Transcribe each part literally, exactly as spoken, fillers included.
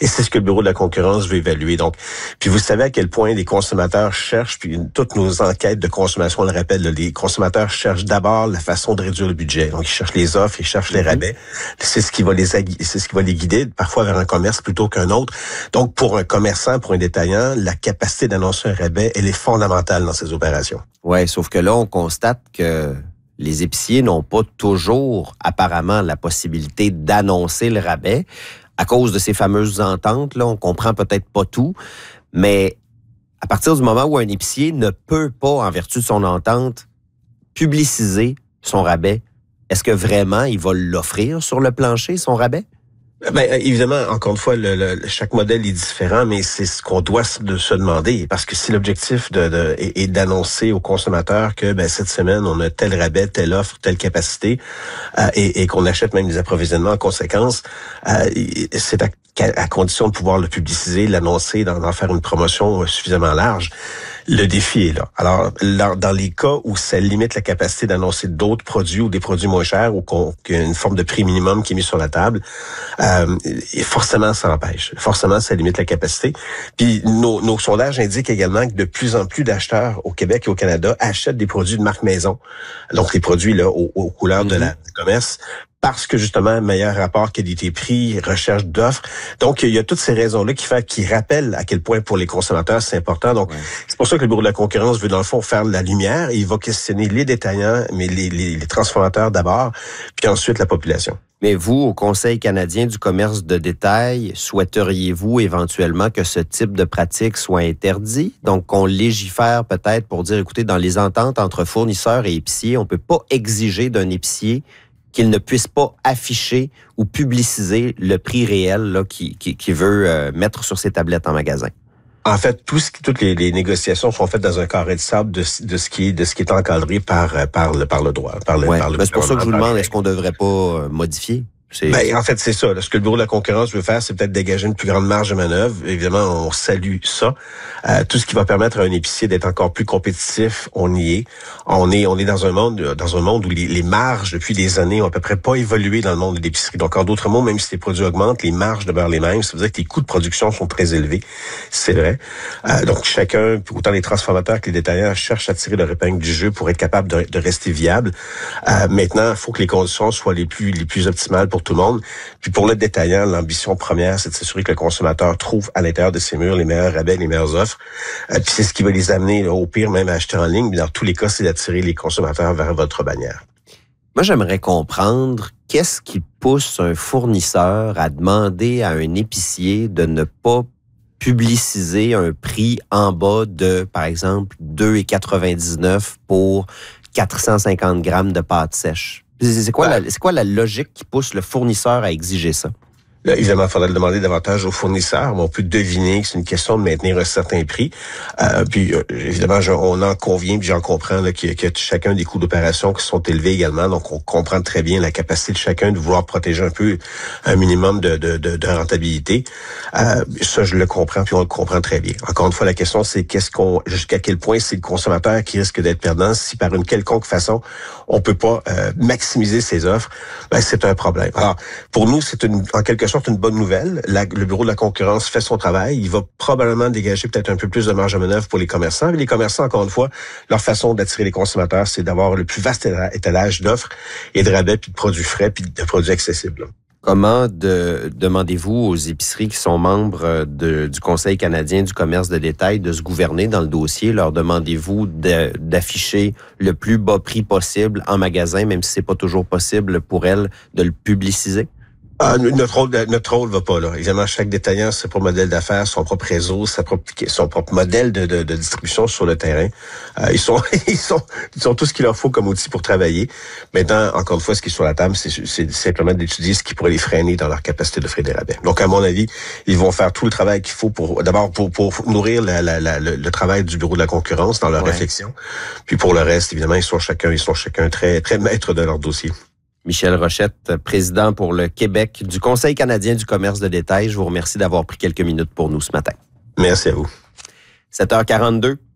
Et c'est ce que le Bureau de la concurrence veut évaluer. Donc, puis vous savez à quel point les consommateurs cherchent, puis toutes nos enquêtes de consommation, on le rappelle, là, les consommateurs cherchent d'abord la façon de réduire le budget. Donc, ils cherchent les offres, ils cherchent les rabais. C'est ce qui va les c'est ce qui va les guider parfois vers un commerce plutôt qu'un autre. Donc, pour un commerçant, pour un détaillant, la capacité d'annoncer un rabais, elle est fondamentale dans ces opérations. Ouais, sauf que là, on constate que les épiciers n'ont pas toujours, apparemment, la possibilité d'annoncer le rabais à cause de ces fameuses ententes. Là, on comprend peut-être pas tout, mais à partir du moment où un épicier ne peut pas, en vertu de son entente, publiciser son rabais, est-ce que vraiment il va l'offrir sur le plancher, son rabais? Ben, évidemment, encore une fois, le, le, chaque modèle est différent, mais c'est ce qu'on doit se, de se demander. Parce que si l'objectif de, de, est, est d'annoncer aux consommateurs que ben, cette semaine, on a tel rabais, telle offre, telle capacité, euh, et, et qu'on achète même des approvisionnements en conséquence, euh, c'est à, à condition de pouvoir le publiciser, l'annoncer, d'en, d'en faire une promotion suffisamment large. Le défi est là. Alors, là, dans les cas où ça limite la capacité d'annoncer d'autres produits ou des produits moins chers ou qu'on, qu'il y a une forme de prix minimum qui est mis sur la table, euh, et forcément, ça empêche. Forcément, ça limite la capacité. Puis, nos, nos sondages indiquent également que de plus en plus d'acheteurs au Québec et au Canada achètent des produits de marque maison. Donc, les produits là aux, aux couleurs mm-hmm. de la, du commerce. Parce que justement, meilleur rapport qualité-prix, recherche d'offres. Donc, il y a toutes ces raisons-là qui fait, qui rappellent à quel point pour les consommateurs, c'est important. Donc, ouais. c'est pour ça que le Bureau de la concurrence veut, dans le fond, faire de la lumière et il va questionner les détaillants, mais les, les, les transformateurs d'abord, puis ensuite la population. Mais vous, au Conseil canadien du commerce de détail, souhaiteriez-vous éventuellement que ce type de pratique soit interdit? Donc, qu'on légifère peut-être pour dire, écoutez, dans les ententes entre fournisseurs et épiciers, on peut pas exiger d'un épicier qu'il ne puisse pas afficher ou publiciser le prix réel là, qu'il, qu'il veut euh, mettre sur ses tablettes en magasin. En fait, tout ce qui, toutes les, les négociations sont faites dans un carré de sable de, de ce qui est de ce qui est encadré par par le par le droit, par le, ouais, par le ben c'est pour ça que je vous demande, est-ce qu'on devrait pas euh, modifier? C'est... Ben, en fait, c'est ça. Là. Ce que le Bureau de la concurrence veut faire, c'est peut-être dégager une plus grande marge de manœuvre. Évidemment, on salue ça. Euh, tout ce qui va permettre à un épicier d'être encore plus compétitif, on y est. On est, on est dans un monde, dans un monde où les, les marges, depuis des années, ont à peu près pas évolué dans le monde de l'épicerie. Donc, en d'autres mots, même si les produits augmentent, les marges demeurent les mêmes. Ça veut dire que les coûts de production sont très élevés. C'est vrai. Euh, donc, chacun, autant les transformateurs que les détaillants, cherchent à tirer leur épingle du jeu pour être capable de, de rester viable. Euh, maintenant, il faut que les conditions soient les plus, les plus optimales pour tout le monde. Puis pour le détaillant, l'ambition première, c'est de s'assurer que le consommateur trouve à l'intérieur de ses murs les meilleurs rabais, les meilleures offres. Euh, puis c'est ce qui va les amener, là, au pire, même à acheter en ligne. Mais dans tous les cas, c'est d'attirer les consommateurs vers votre bannière. Moi, j'aimerais comprendre qu'est-ce qui pousse un fournisseur à demander à un épicier de ne pas publiciser un prix en bas de, par exemple, deux dollars quatre-vingt-dix-neuf pour quatre cent cinquante grammes de pâte sèche. C'est quoi, la, c'est quoi la logique qui pousse le fournisseur à exiger ça? Là, évidemment, il faudrait le demander davantage aux fournisseurs, mais on peut deviner que c'est une question de maintenir un certain prix. Euh, puis, euh, évidemment, je, on en convient, puis j'en comprends là, qu'il y a, qu'il y a chacun des coûts d'opération qui sont élevés également. Donc, on comprend très bien la capacité de chacun de vouloir protéger un peu un minimum de, de, de, de rentabilité. Euh, ça, je le comprends, puis on le comprend très bien. Encore une fois, la question, c'est qu'est-ce qu'on, jusqu'à quel point c'est le consommateur qui risque d'être perdant si par une quelconque façon, on peut pas euh, maximiser ses offres. Ben, c'est un problème. Alors, pour nous, c'est une, en quelque sorte, une bonne nouvelle. La, le Bureau de la concurrence fait son travail. Il va probablement dégager peut-être un peu plus de marge de manœuvre pour les commerçants. Mais les commerçants, encore une fois, leur façon d'attirer les consommateurs, c'est d'avoir le plus vaste étalage d'offres et de rabais, puis de produits frais, puis de produits accessibles. Comment de, demandez-vous aux épiceries qui sont membres de, du Conseil canadien du commerce de détail de se gouverner dans le dossier? Leur demandez-vous de, d'afficher le plus bas prix possible en magasin, même si c'est pas toujours possible pour elles de le publiciser? Ah, notre rôle, notre rôle va pas là. Évidemment, chaque détaillant a son propre modèle d'affaires, son propre réseau, sa propre, son propre modèle de, de, de distribution sur le terrain. Euh, ils sont, ils sont, ils ont tout ce qu'il leur faut comme outil pour travailler. Maintenant, encore une fois, ce qui est sur la table, c'est, c'est simplement d'étudier ce qui pourrait les freiner dans leur capacité d'offrir des rabais. Donc, à mon avis, ils vont faire tout le travail qu'il faut pour, d'abord pour, pour nourrir la, la, la, le, le travail du Bureau de la concurrence dans leur ouais. réflexion. Puis pour le reste, évidemment, ils sont chacun, ils sont chacun très, très maîtres de leur dossier. Michel Rochette, président pour le Québec du Conseil canadien du commerce de détail. Je vous remercie d'avoir pris quelques minutes pour nous ce matin. Merci à vous. sept heures quarante-deux.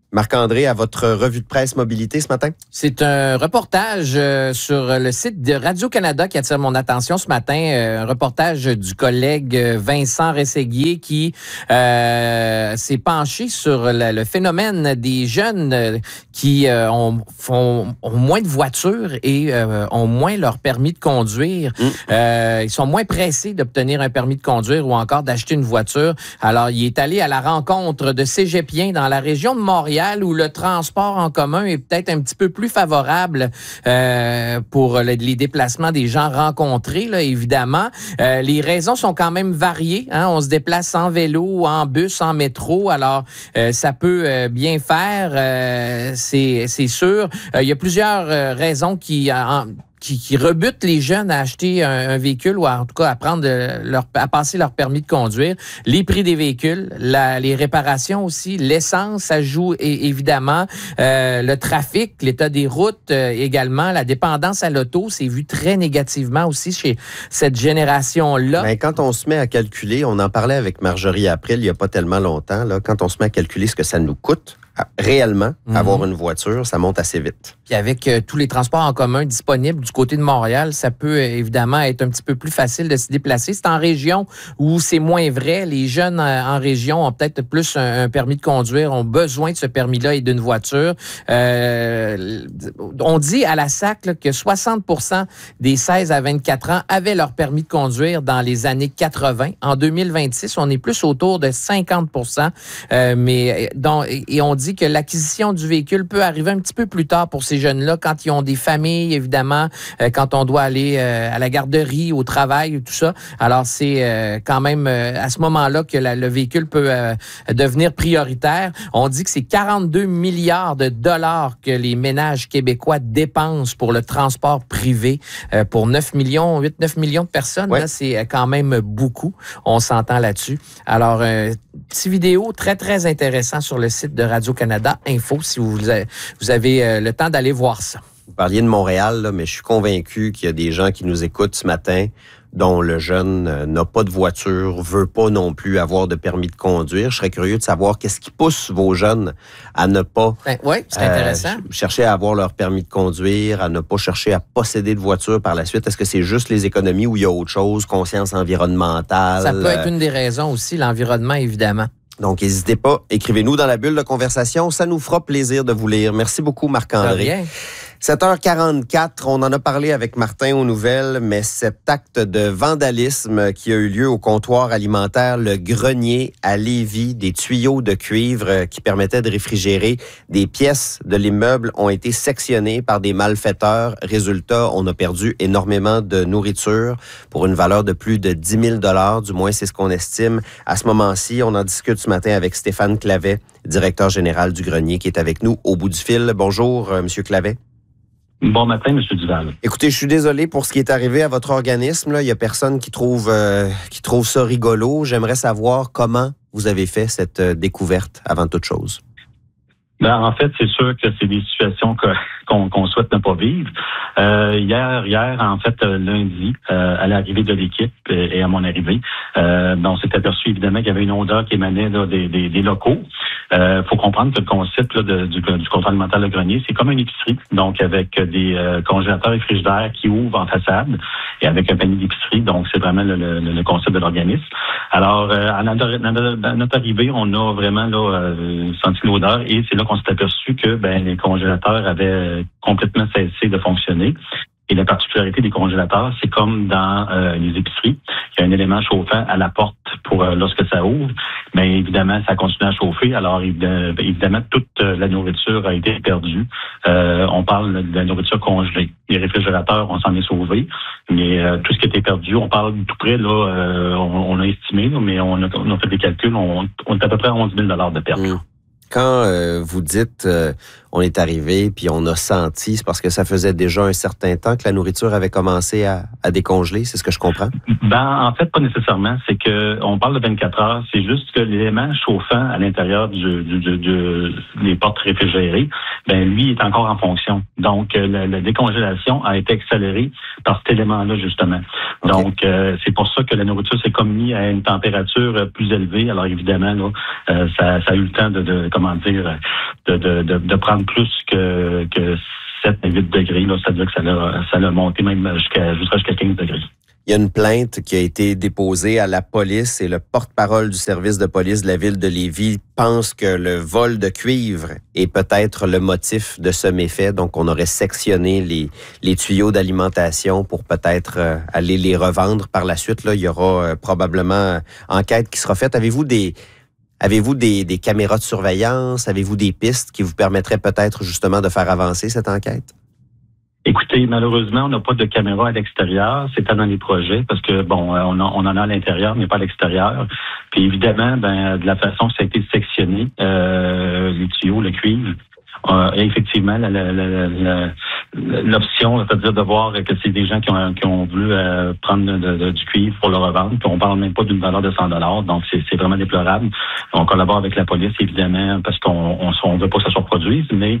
Marc-André, à votre revue de presse mobilité ce matin? C'est un reportage euh, sur le site de Radio-Canada qui attire mon attention ce matin. Euh, un reportage du collègue Vincent Rességuier qui euh, s'est penché sur le, le phénomène des jeunes euh, qui euh, ont, font, ont moins de voitures et euh, ont moins leur permis de conduire. Mmh. Euh, ils sont moins pressés d'obtenir un permis de conduire ou encore d'acheter une voiture. Alors, il est allé à la rencontre de cégepiens dans la région de Montréal où le transport en commun est peut-être un petit peu plus favorable euh, pour le, les déplacements des gens rencontrés, là, évidemment. Euh, les raisons sont quand même variées. Hein? On se déplace en vélo, en bus, en métro. Alors, euh, ça peut euh, bien faire, euh, c'est, c'est sûr. Euh, il y a plusieurs euh, raisons qui... En, Qui, qui rebutent les jeunes à acheter un, un véhicule ou à, en tout cas à prendre de, leur, à passer leur permis de conduire. Les prix des véhicules, la, les réparations aussi, l'essence, ça joue et, évidemment. Euh, le trafic, l'état des routes euh, également, la dépendance à l'auto, c'est vu très négativement aussi chez cette génération-là. Mais quand on se met à calculer, on en parlait avec Marjorie April il n'y a pas tellement longtemps, là, quand on se met à calculer ce que ça nous coûte, réellement, mmh. avoir une voiture, ça monte assez vite. Puis avec euh, tous les transports en commun disponibles du côté de Montréal, ça peut euh, évidemment être un petit peu plus facile de se déplacer. C'est en région où c'est moins vrai. Les jeunes euh, en région ont peut-être plus un, un permis de conduire, ont besoin de ce permis-là et d'une voiture. Euh, on dit à la S A C là, que soixante pour cent des seize à vingt-quatre ans avaient leur permis de conduire dans les années quatre-vingt. En deux mille vingt-six, on est plus autour de cinquante pour cent. Euh, mais, donc, et on dit que l'acquisition du véhicule peut arriver un petit peu plus tard pour ces jeunes-là, quand ils ont des familles, évidemment, euh, quand on doit aller euh, à la garderie, au travail, tout ça. Alors, c'est euh, quand même euh, à ce moment-là que la, le véhicule peut euh, devenir prioritaire. On dit que c'est quarante-deux milliards de dollars que les ménages québécois dépensent pour le transport privé. Euh, pour neuf millions, huit neuf millions de personnes, ouais. Là, c'est quand même beaucoup. On s'entend là-dessus. Alors, euh, petite vidéo très, très intéressant sur le site de Radio-Canada Info, si vous avez, vous avez euh, le temps d'aller voir ça. Vous parliez de Montréal, là, mais je suis convaincu qu'il y a des gens qui nous écoutent ce matin dont le jeune euh, n'a pas de voiture, veut pas non plus avoir de permis de conduire. Je serais curieux de savoir qu'est-ce qui pousse vos jeunes à ne pas ben, oui, c'est intéressant. Euh, chercher à avoir leur permis de conduire, à ne pas chercher à posséder de voiture par la suite. Est-ce que c'est juste les économies ou il y a autre chose, conscience environnementale? Ça peut être une des raisons aussi, l'environnement, évidemment. Donc, n'hésitez pas, écrivez-nous dans la bulle de conversation. Ça nous fera plaisir de vous lire. Merci beaucoup, Marc-André. sept heures quarante-quatre, on en a parlé avec Martin aux nouvelles, mais cet acte de vandalisme qui a eu lieu au comptoir alimentaire Le Grenier à Lévis, des tuyaux de cuivre qui permettaient de réfrigérer des pièces de l'immeuble ont été sectionnés par des malfaiteurs. Résultat, on a perdu énormément de nourriture pour une valeur de plus de dix mille dollars, du moins c'est ce qu'on estime. À ce moment-ci, on en discute ce matin avec Stéphane Clavet, directeur général du Grenier, qui est avec nous au bout du fil. Bonjour, euh, Monsieur Clavet. Bon matin, M. Duval. Écoutez, je suis désolé pour ce qui est arrivé à votre organisme. Là. Il y a personne qui trouve, euh, qui trouve ça rigolo. J'aimerais savoir comment vous avez fait cette euh, découverte avant toute chose. Ben, en fait, c'est sûr que c'est des situations que, qu'on, qu'on souhaite ne pas vivre. Euh, hier, hier, en fait, lundi, euh, à l'arrivée de l'équipe et à mon arrivée, euh, ben, on s'est aperçu évidemment qu'il y avait une odeur qui émanait là, des, des, des locaux. Euh, faut comprendre que le concept là, de, du, du comptoir alimentaire Le Grenier, c'est comme une épicerie, donc avec des euh, congélateurs et frigidaires qui ouvrent en façade et avec un panier d'épicerie. Donc, c'est vraiment le, le, le concept de l'organisme. Alors, euh, à, notre, à notre arrivée, on a vraiment là, euh, senti l'odeur et c'est là qu'on s'est aperçu que ben, les congélateurs avaient complètement cessé de fonctionner. Et la particularité des congélateurs, c'est comme dans euh, les épiceries, il y a un élément chauffant à la porte pour euh, lorsque ça ouvre. Mais évidemment, ça continue à chauffer. Alors évidemment, toute la nourriture a été perdue. Euh, on parle de la nourriture congelée. Les réfrigérateurs, on s'en est sauvé. Mais euh, tout ce qui a été perdu, on parle tout près, là, euh, on, on a estimé, là, mais on a, on a fait des calculs, on, on est à peu près à onze mille dollars de perte. Mmh. Quand euh, vous dites euh, on est arrivé, puis on a senti, c'est parce que ça faisait déjà un certain temps que la nourriture avait commencé à, à décongeler, c'est ce que je comprends? Ben, en fait, pas nécessairement. C'est que on parle de vingt-quatre heures, c'est juste que l'élément chauffant à l'intérieur du, du, du, du, des portes réfrigérées, ben lui est encore en fonction. Donc, la, la décongélation a été accélérée par cet élément-là, justement. Okay. Donc, euh, c'est pour ça que la nourriture s'est comme mis à une température plus élevée. Alors, évidemment, là, euh, ça, ça a eu le temps de, de comment dire, de, de, de, de prendre plus que, que sept à huit degrés. Là, ça veut dire que ça l'a, ça l'a monté même jusqu'à, jusqu'à quinze degrés. Il y a une plainte qui a été déposée à la police et le porte-parole du service de police de la ville de Lévis pense que le vol de cuivre est peut-être le motif de ce méfait. Donc, on aurait sectionné les, les tuyaux d'alimentation pour peut-être euh, aller les revendre par la suite. Là, il y aura euh, probablement enquête qui sera faite. Avez-vous des... Avez-vous des, des caméras de surveillance? Avez-vous des pistes qui vous permettraient peut-être justement de faire avancer cette enquête? Écoutez, malheureusement, on n'a pas de caméra à l'extérieur. C'était dans les projets parce que, bon, on, a, on en a à l'intérieur, mais pas à l'extérieur. Puis évidemment, ben, de la façon que ça a été sectionné, euh, les tuyaux, le cuivre, euh, effectivement, la, la, la, la, l'option, c'est-à-dire de voir que c'est des gens qui ont, qui ont voulu euh, prendre de, de, du cuivre pour le revendre. Puis on parle même pas d'une valeur de cent dollars, donc c'est, c'est vraiment déplorable. On collabore avec la police, évidemment, parce qu'on on, on veut pas que ça soit produit, mais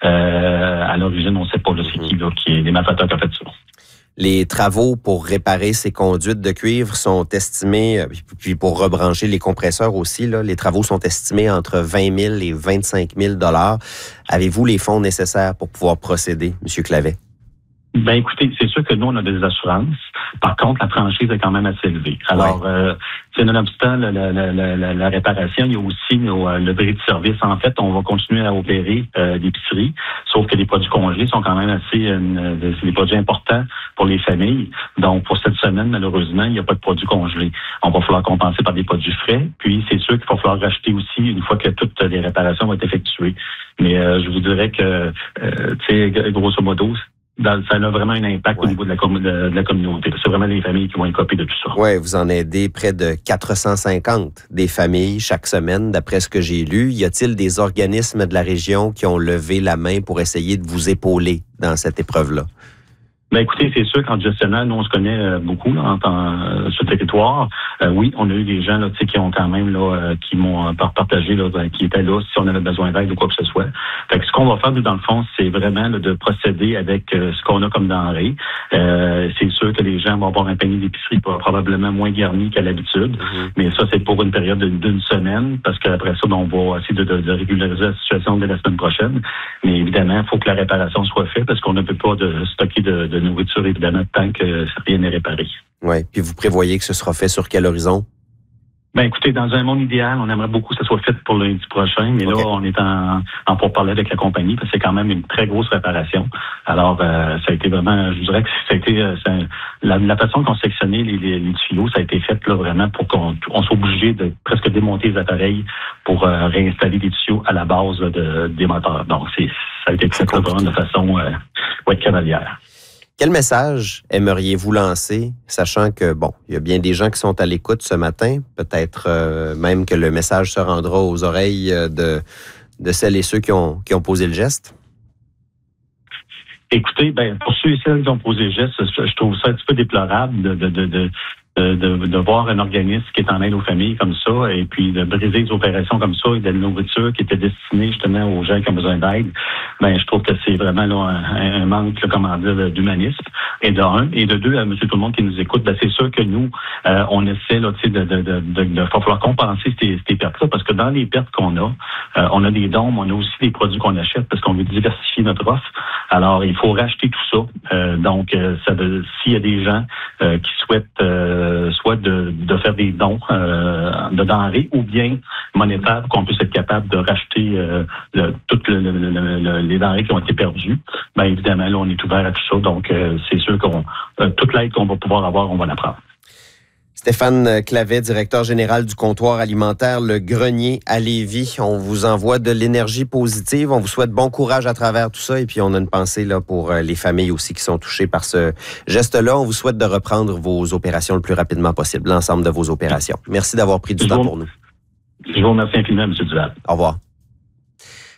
euh, à l'origine, on sait pas là, c'est qui, là, qui est les malfaiteurs qui ont fait ça. Les travaux pour réparer ces conduites de cuivre sont estimés, puis pour rebrancher les compresseurs aussi, là, les travaux sont estimés entre vingt mille et vingt-cinq mille dollars. Avez-vous les fonds nécessaires pour pouvoir procéder, M. Clavet? Ben écoutez, c'est sûr que nous, on a des assurances. Par contre, la franchise est quand même assez élevée. Alors, ouais. euh, nonobstant la, la, la, la, la réparation, il y a aussi nos, le bris de service. En fait, on va continuer à opérer euh, l'épicerie, sauf que les produits congelés sont quand même assez euh, c'est des produits importants pour les familles. Donc, pour cette semaine, malheureusement, il n'y a pas de produits congelés. On va falloir compenser par des produits frais. Puis, c'est sûr qu'il va falloir racheter aussi une fois que toutes les réparations vont être effectuées. Mais euh, je vous dirais que, euh, tu sais, grosso modo, Dans, ça a vraiment un impact ouais. au niveau de la, com- de, de la communauté. C'est vraiment les familles qui vont écoper de tout ça. Oui, vous en aidez près de quatre cent cinquante des familles chaque semaine, d'après ce que j'ai lu. Y a-t-il des organismes de la région qui ont levé la main pour essayer de vous épauler dans cette épreuve-là? Ben écoutez, c'est sûr qu'en gestionnaire, nous on se connaît euh, beaucoup là, en, en, euh, sur le territoire. Euh, oui, on a eu des gens là, qui ont quand même là, euh, qui m'ont euh, partagé là, ben, qui étaient là si on avait besoin d'aide ou quoi que ce soit. Fait que ce qu'on va faire dans le fond, c'est vraiment là, de procéder avec euh, ce qu'on a comme denrée. Euh, c'est sûr que les gens vont avoir un panier d'épicerie probablement moins garni qu'à l'habitude, mm-hmm. mais ça c'est pour une période d'une, d'une semaine parce qu'après ça, ben, on va essayer de, de, de régulariser la situation dès la semaine prochaine. Mais évidemment, il faut que la réparation soit faite parce qu'on ne peut pas de stocker de, de nourriture, évidemment, tant que rien n'est réparé. Oui, puis vous prévoyez que ce sera fait sur quel horizon? Ben écoutez, dans un monde idéal, on aimerait beaucoup que ça soit fait pour le lundi prochain, mais okay. là, on est en, en pourparlers avec la compagnie, parce que c'est quand même une très grosse réparation. Alors, euh, ça a été vraiment, je dirais que ça a été, euh, ça, la, la façon qu'on sectionnait les, les, les tuyaux, ça a été fait là vraiment pour qu'on on soit obligé de presque démonter les appareils pour euh, réinstaller les tuyaux à la base de, des moteurs. Donc, c'est, ça a été fait vraiment de façon euh, ouais, cavalière. Quel message aimeriez-vous lancer, sachant que, bon, il y a bien des gens qui sont à l'écoute ce matin, peut-être euh, même que le message se rendra aux oreilles de, de celles et ceux qui ont, qui ont posé le geste? Écoutez, ben pour ceux et celles qui ont posé le geste, je trouve ça un petit peu déplorable de, de, de, de De, de, de voir un organisme qui est en aide aux familles comme ça et puis de briser des opérations comme ça et de la nourriture qui était destinée justement aux gens qui ont besoin d'aide, ben je trouve que c'est vraiment là, un, un manque, là, comment dire, d'humanisme. Et de un. Et de deux, à monsieur tout le monde qui nous écoute, ben c'est sûr que nous, euh, on essaie là, tu sais, de, de, de, de, de falloir compenser ces, ces pertes-là parce que dans les pertes qu'on a, euh, on a des dons, mais on a aussi des produits qu'on achète parce qu'on veut diversifier notre offre. Alors, il faut racheter tout ça. Euh, donc, euh, ça veut, s'il y a des gens euh, qui souhaitent euh, soit de, de faire des dons euh, de denrées ou bien monétaires pour qu'on puisse être capable de racheter euh, le, toutes le, le, le, le, les denrées qui ont été perdues, bien évidemment, là, on est ouvert à tout ça. Donc, euh, c'est sûr qu'on euh, toute l'aide qu'on va pouvoir avoir, on va la prendre. Stéphane Clavet, directeur général du comptoir alimentaire Le Grenier à Lévis. On vous envoie de l'énergie positive. On vous souhaite bon courage à travers tout ça. Et puis, on a une pensée là pour les familles aussi qui sont touchées par ce geste-là. On vous souhaite de reprendre vos opérations le plus rapidement possible, l'ensemble de vos opérations. Merci d'avoir pris du je temps vous, pour nous. Je vous remercie infiniment, M. Duval. Au revoir.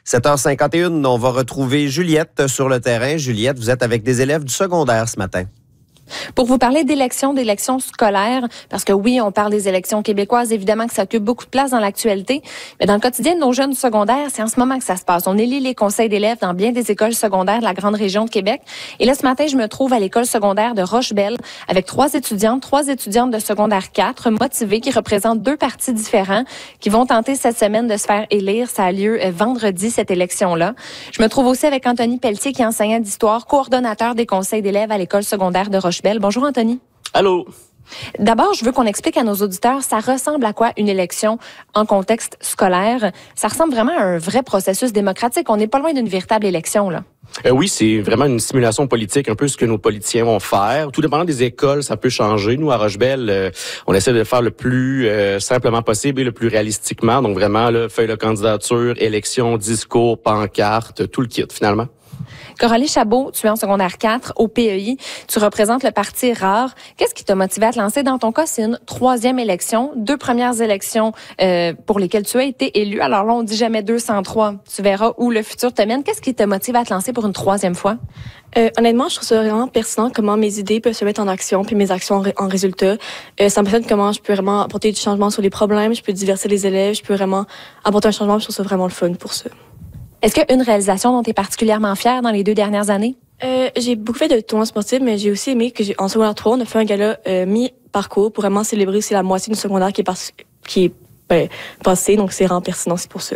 sept heures cinquante et un, on va retrouver Juliette sur le terrain. Juliette, vous êtes avec des élèves du secondaire ce matin. Pour vous parler d'élections, d'élections scolaires, parce que oui, on parle des élections québécoises, évidemment que ça occupe beaucoup de place dans l'actualité, mais dans le quotidien de nos jeunes secondaires, c'est en ce moment que ça se passe. On élit les conseils d'élèves dans bien des écoles secondaires de la grande région de Québec. Et là, ce matin, je me trouve à l'école secondaire de Rochebelle avec trois étudiantes, trois étudiantes de secondaire quatre, motivées, qui représentent deux partis différents, qui vont tenter cette semaine de se faire élire. Ça a lieu vendredi, cette élection-là. Je me trouve aussi avec Anthony Pelletier, qui est enseignant d'histoire, coordonnateur des conseils d'élèves à l'école secondaire de Rochebelle. Bonjour Anthony. Allô. D'abord, je veux qu'on explique à nos auditeurs, ça ressemble à quoi une élection en contexte scolaire? Ça ressemble vraiment à un vrai processus démocratique. On n'est pas loin d'une véritable élection, là. Euh, oui, c'est vraiment une simulation politique, un peu ce que nos politiciens vont faire. Tout dépendant des écoles, ça peut changer. Nous, à Rochebelle, euh, on essaie de le faire le plus euh, simplement possible et le plus réalistiquement. Donc vraiment, là, feuille de candidature, élection, discours, pancarte, tout le kit, finalement. Coralie Chabot, tu es en secondaire quatre au P E I. Tu représentes le parti Rare. Qu'est-ce qui t'a motivé à te lancer? Dans ton cas, c'est une troisième élection, deux premières élections euh, pour lesquelles tu as été élu. Alors là, on dit jamais deux sans trois. Tu verras où le futur te mène. Qu'est-ce qui t'a motivé à te lancer pour une troisième fois? Euh, honnêtement, je trouve ça vraiment pertinent comment mes idées peuvent se mettre en action puis mes actions en, ré- en résultat. Euh, ça me fascine comment je peux vraiment apporter du changement sur les problèmes, je peux diverser les élèves, je peux vraiment apporter un changement. Je trouve ça vraiment le fun pour ça. Est-ce qu'il y a une réalisation dont tu es particulièrement fière dans les deux dernières années? Euh, j'ai beaucoup fait de tournois sportifs, mais j'ai aussi aimé que j'ai, en secondaire trois, on a fait un gala euh, mi-parcours pour vraiment célébrer, c'est la moitié du secondaire qui est, par, qui est ben, passé, donc c'est vraiment pertinent, c'est pour ça.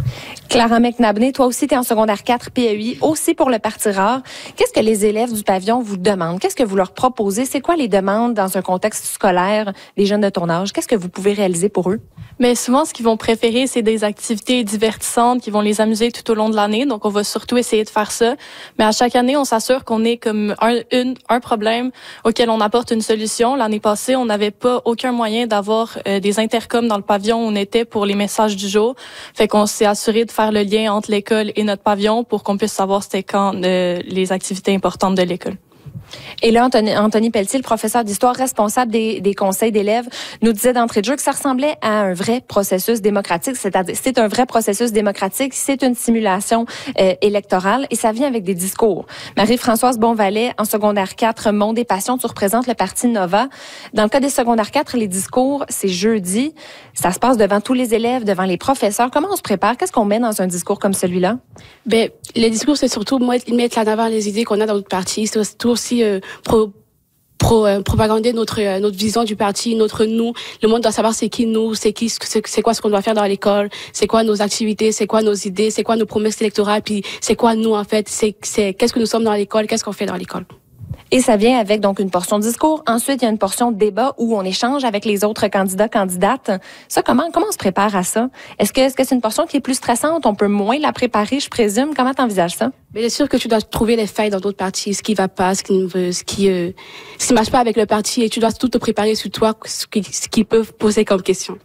Clara McNabney, toi aussi, tu es en secondaire quatre P E I, aussi pour le Parti Rare. Qu'est-ce que les élèves du pavillon vous demandent? Qu'est-ce que vous leur proposez? C'est quoi les demandes dans un contexte scolaire des jeunes de ton âge? Qu'est-ce que vous pouvez réaliser pour eux? Mais souvent, ce qu'ils vont préférer, c'est des activités divertissantes qui vont les amuser tout au long de l'année. Donc, on va surtout essayer de faire ça. Mais à chaque année, on s'assure qu'on ait comme un, une, un problème auquel on apporte une solution. L'année passée, on n'avait pas aucun moyen d'avoir euh, des intercoms dans le pavillon où on était pour les messages du jour. Fait qu'on s'est assuré de faire le lien entre l'école et notre pavillon pour qu'on puisse savoir c'était quand euh, les activités importantes de l'école. Et là, Anthony, Anthony Pelletier, le professeur d'histoire responsable des, des conseils d'élèves, nous disait d'entrée de jeu que ça ressemblait à un vrai processus démocratique, c'est-à-dire c'est un vrai processus démocratique, c'est une simulation euh, électorale et ça vient avec des discours. Marie-Françoise Bonvalet, en secondaire quatre, Monde et Passion, tu représentes le parti Nova. Dans le cas des secondaires quatre, les discours, c'est jeudi, ça se passe devant tous les élèves, devant les professeurs. Comment on se prépare? Qu'est-ce qu'on met dans un discours comme celui-là? Ben, les discours, c'est surtout mettre en avant les idées qu'on a dans notre parti. C'est surtout aussi euh, pro, pro, euh, propagander notre euh, notre vision du parti, notre nous. Le monde doit savoir c'est qui nous, c'est qui, c'est, c'est quoi ce qu'on doit faire dans l'école, c'est quoi nos activités, c'est quoi nos idées, c'est quoi nos promesses électorales, puis c'est quoi nous en fait, c'est c'est qu'est-ce que nous sommes dans l'école, qu'est-ce qu'on fait dans l'école. Et ça vient avec donc une portion de discours. Ensuite, il y a une portion de débat où on échange avec les autres candidats, candidates. Ça, comment comment on se prépare à ça? Est-ce que est-ce que c'est une portion qui est plus stressante? On peut moins la préparer, je présume. Comment t'envisages ça? Mais c'est sûr que tu dois trouver les failles dans d'autres partis, ce qui va pas, ce qui ne veut, ce qui euh, ce qui marche pas avec le parti, et tu dois tout te préparer sur toi, ce qui ce qu'ils peuvent poser comme question.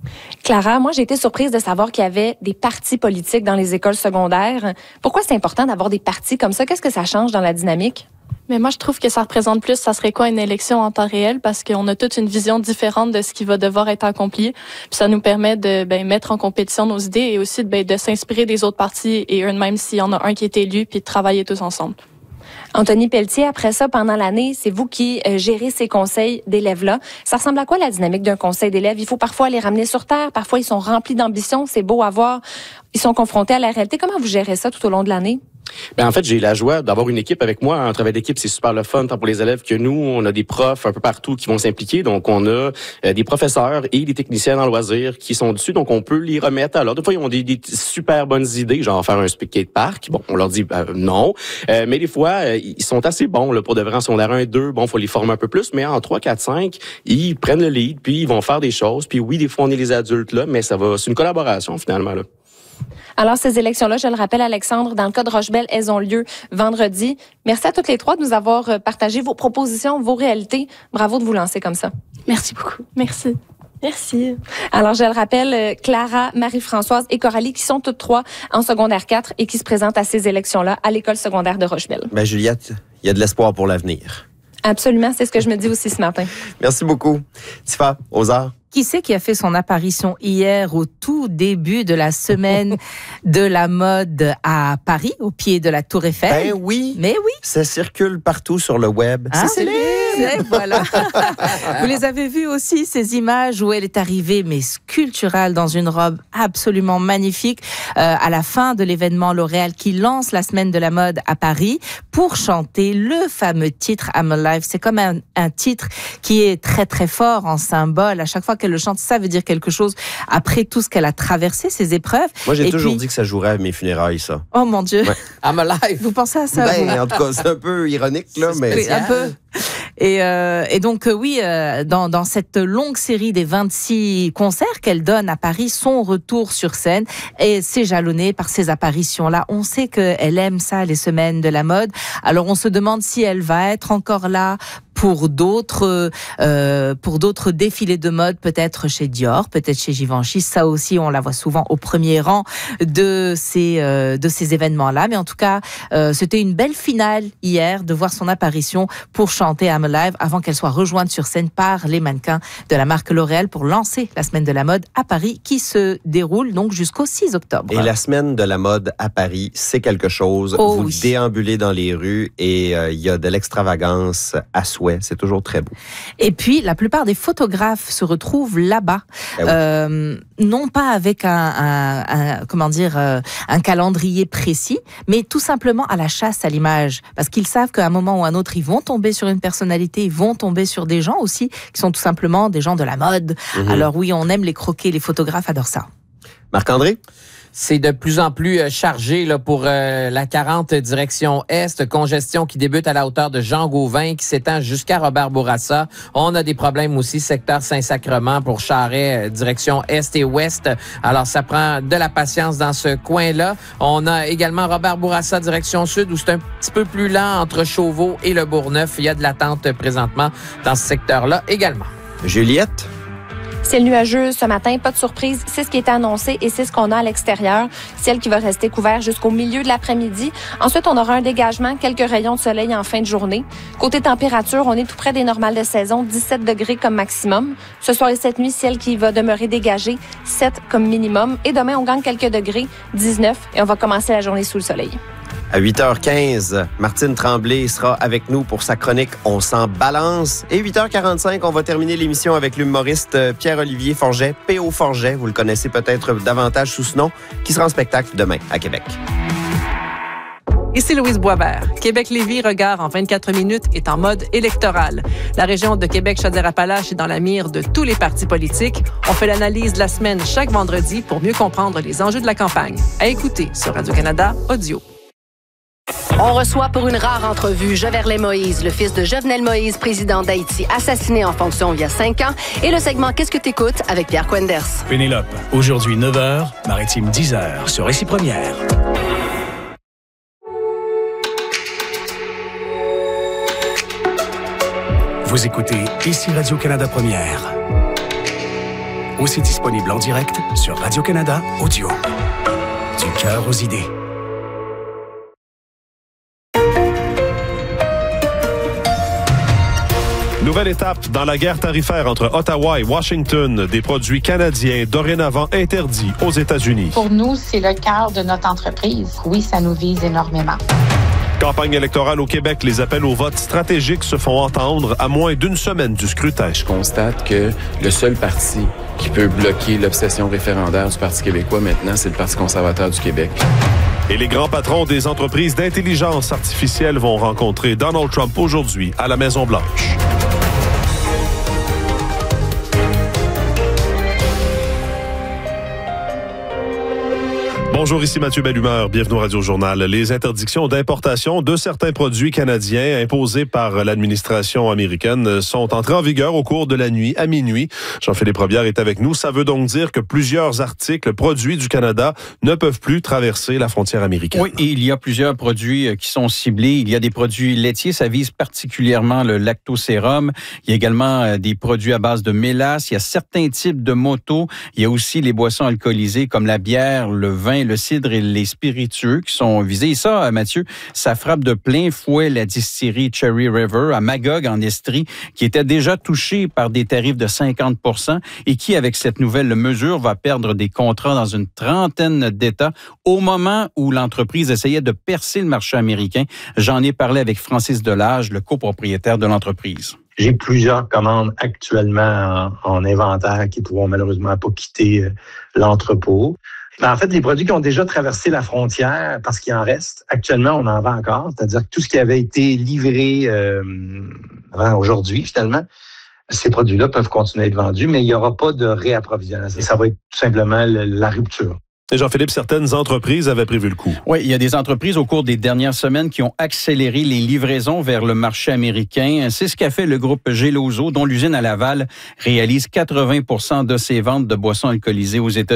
Clara, moi, j'ai été surprise de savoir qu'il y avait des partis politiques dans les écoles secondaires. Pourquoi c'est important d'avoir des partis comme ça? Qu'est-ce que ça change dans la dynamique? Mais moi, je trouve que ça représente plus, ça serait quoi une élection en temps réel, parce qu'on a toute une vision différente de ce qui va devoir être accompli. Puis ça nous permet de ben, mettre en compétition nos idées et aussi ben, de s'inspirer des autres partis et eux-mêmes s'il y en a un qui est élu, puis de travailler tous ensemble. Anthony Pelletier, après ça, pendant l'année, c'est vous qui euh, gérez ces conseils d'élèves-là. Ça ressemble à quoi la dynamique d'un conseil d'élèves? Il faut parfois les ramener sur terre, parfois ils sont remplis d'ambition, c'est beau à voir. Ils sont confrontés à la réalité. Comment vous gérez ça tout au long de l'année? Ben en fait, j'ai la joie d'avoir une équipe avec moi. Un travail d'équipe, c'est super le fun, tant pour les élèves que nous. On a des profs un peu partout qui vont s'impliquer. Donc, on a euh, des professeurs et des techniciens en loisirs qui sont dessus. Donc, on peut les remettre. Alors, des fois, ils ont des, des super bonnes idées, genre faire un skate park. Bon, on leur dit euh, non. Euh, mais des fois, euh, ils sont assez bons là, pour de vrai en secondaire un et deux. Bon, faut les former un peu plus. Mais en trois, quatre, cinq, ils prennent le lead, puis ils vont faire des choses. Puis oui, des fois, on est les adultes là, mais ça va. C'est une collaboration, finalement, là. Alors, ces élections-là, je le rappelle, Alexandre, dans le cas de Rochebelle, elles ont lieu vendredi. Merci à toutes les trois de nous avoir partagé vos propositions, vos réalités. Bravo de vous lancer comme ça. Merci beaucoup. Merci. Merci. Alors, je le rappelle, Clara, Marie-Françoise et Coralie, qui sont toutes trois en secondaire quatre et qui se présentent à ces élections-là à l'école secondaire de Rochebelle. Ben, Juliette, il y a de l'espoir pour l'avenir. Absolument, c'est ce que je me dis aussi ce matin. Merci beaucoup. Tifa, aux arts. Qui c'est qui a fait son apparition hier au tout début de la semaine de la mode à Paris, au pied de la Tour Eiffel? Ben oui. Mais oui. Ça circule partout sur le web. Ah, c'est célèbre. Voilà. Vous les avez vues aussi, ces images où elle est arrivée, mais sculpturale, dans une robe absolument magnifique, euh, à la fin de l'événement L'Oréal qui lance la semaine de la mode à Paris pour chanter le fameux titre I'm Alive. C'est comme un, un titre qui est très très fort en symbole. À chaque fois qu'elle le chante, ça veut dire quelque chose après tout ce qu'elle a traversé, ces épreuves. Moi, j'ai Et toujours puis... dit que ça jouerait à mes funérailles, ça. Oh mon Dieu. Ouais. I'm Alive. Vous pensez à ça? Ben, vous? en tout cas, c'est un peu ironique, là, mais... Oui, un peu. Et, euh, et donc, euh, oui, euh, dans, dans cette longue série des vingt-six concerts qu'elle donne à Paris, son retour sur scène, et c'est jalonné par ces apparitions-là. On sait qu'elle aime ça, les semaines de la mode. Alors, on se demande si elle va être encore là pour d'autres euh, pour d'autres défilés de mode, peut-être chez Dior, peut-être chez Givenchy. Ça aussi, on la voit souvent au premier rang de ces euh, de ces événements-là. Mais en tout cas, euh, c'était une belle finale hier de voir son apparition pour chanter I'm Alive avant qu'elle soit rejointe sur scène par les mannequins de la marque L'Oréal pour lancer la semaine de la mode à Paris qui se déroule donc jusqu'au six octobre. Et la semaine de la mode à Paris, c'est quelque chose. Oh, Vous oui. déambulez dans les rues et il euh, y a de l'extravagance à souhait. C'est toujours très beau. Et puis, la plupart des photographes se retrouvent là-bas, Ah oui. euh, non pas avec un, un, un comment dire, euh, un calendrier précis, mais tout simplement à la chasse à l'image, parce qu'ils savent qu'à un moment ou à un autre, ils vont tomber sur une personnalité, ils vont tomber sur des gens aussi qui sont tout simplement des gens de la mode. Mm-hmm. Alors oui, on aime les croquer, les photographes adorent ça. Marc-André? C'est de plus en plus chargé là, pour euh, la quarante direction Est. Congestion qui débute à la hauteur de Jean-Gauvin, qui s'étend jusqu'à Robert-Bourassa. On a des problèmes aussi, secteur Saint-Sacrement pour Charest, euh, direction Est et Ouest. Alors, ça prend de la patience dans ce coin-là. On a également Robert-Bourassa, direction Sud, où c'est un petit peu plus lent entre Chauveau et le Bourgneuf. Il y a de l'attente présentement dans ce secteur-là également. Juliette? Ciel nuageux ce matin, pas de surprise, c'est ce qui est annoncé et c'est ce qu'on a à l'extérieur. Ciel qui va rester couvert jusqu'au milieu de l'après-midi. Ensuite, on aura un dégagement, quelques rayons de soleil en fin de journée. Côté température, on est tout près des normales de saison, dix-sept degrés comme maximum. Ce soir et cette nuit, ciel qui va demeurer dégagé, sept comme minimum. Et demain, on gagne quelques degrés, dix-neuf, et on va commencer la journée sous le soleil. À huit heures quinze, Martine Tremblay sera avec nous pour sa chronique On s'en balance. Et huit heures quarante-cinq, on va terminer l'émission avec l'humoriste Pierre-Olivier Forget, P O Forget, vous le connaissez peut-être davantage sous ce nom, qui sera en spectacle demain à Québec. Ici Louise Boisvert. Québec-Lévis Regard en vingt-quatre minutes est en mode électoral. La région de Québec-Chaudière-Appalaches est dans la mire de tous les partis politiques. On fait l'analyse de la semaine chaque vendredi pour mieux comprendre les enjeux de la campagne. À écouter sur Radio-Canada Audio. On reçoit pour une rare entrevue Joverlet Moïse, le fils de Jovenel Moïse, président d'Haïti, assassiné en fonction il y a cinq ans, et le segment Qu'est-ce que t'écoutes avec Pierre Quenders. Pénélope, aujourd'hui neuf heures, Maritime dix heures, sur Récit Première. Vous écoutez Ici Radio-Canada Première. Aussi disponible en direct sur Radio-Canada Audio. Du cœur aux idées. Nouvelle étape dans la guerre tarifaire entre Ottawa et Washington. Des produits canadiens dorénavant interdits aux États-Unis. Pour nous, c'est le cœur de notre entreprise. Oui, ça nous vise énormément. Campagne électorale au Québec, les appels au vote stratégique se font entendre à moins d'une semaine du scrutin. Je constate que le seul parti qui peut bloquer l'obsession référendaire du Parti québécois maintenant, c'est le Parti conservateur du Québec. Et les grands patrons des entreprises d'intelligence artificielle vont rencontrer Donald Trump aujourd'hui à la Maison-Blanche. Bonjour, ici Mathieu Bellumeur. Bienvenue au Radio-Journal. Les interdictions d'importation de certains produits canadiens imposées par l'administration américaine sont entrées en vigueur au cours de la nuit à minuit. Jean-Philippe Robillard est avec nous. Ça veut donc dire que plusieurs articles produits du Canada ne peuvent plus traverser la frontière américaine. Oui, et il y a plusieurs produits qui sont ciblés. Il y a des produits laitiers, ça vise particulièrement le lactosérum. Il y a également des produits à base de mélasse. Il y a certains types de motos. Il y a aussi les boissons alcoolisées comme la bière, le vin, le cidre et les spiritueux qui sont visés. Et ça, Mathieu, ça frappe de plein fouet la distillerie Cherry River à Magog en Estrie, qui était déjà touchée par des tarifs de cinquante pour cent et qui, avec cette nouvelle mesure, va perdre des contrats dans une trentaine d'États au moment où l'entreprise essayait de percer le marché américain. J'en ai parlé avec Francis Delage, le copropriétaire de l'entreprise. J'ai plusieurs commandes actuellement en, en inventaire qui ne pourront malheureusement pas quitter euh, l'entrepôt. Mais en fait, les produits qui ont déjà traversé la frontière, parce qu'il en reste, actuellement, on en vend encore. C'est-à-dire que tout ce qui avait été livré euh, avant aujourd'hui, finalement, ces produits-là peuvent continuer à être vendus, mais il n'y aura pas de réapprovisionnement. Ça va être tout simplement la rupture. Et Jean-Philippe, certaines entreprises avaient prévu le coup. Oui, il y a des entreprises au cours des dernières semaines qui ont accéléré les livraisons vers le marché américain. C'est ce qu'a fait le groupe Geloso, dont l'usine à Laval réalise quatre-vingts pour cent de ses ventes de boissons alcoolisées aux États-Unis.